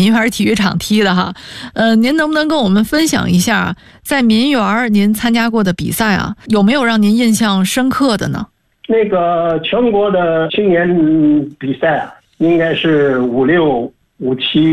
民园体育场踢的哈。您能不能跟我们分享一下，在民园您参加过的比赛啊，有没有让您印象深刻的呢？ 那个全国的青年比赛啊，应该是56、57。